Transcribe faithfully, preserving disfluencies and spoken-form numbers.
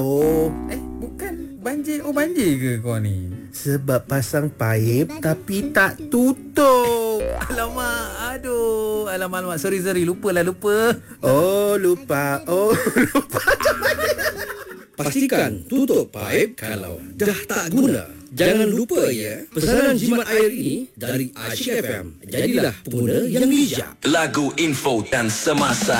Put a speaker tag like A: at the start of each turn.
A: Oh,
B: Eh, bukan banjir. Oh, banjir ke kau ni?
A: sebab pasang paip tapi tak tutup.
B: Alamak, aduh. Alamak, alamak. Sorry, sorry. Lupa lah, lupa.
A: Oh, lupa. Oh, lupa.
C: Pastikan tutup paip kalau dah tak guna. Jangan lupa ya, pesanan jimat air ini dari Asyik F M. Jadilah pengguna yang bijak.
D: Lagu, info dan semasa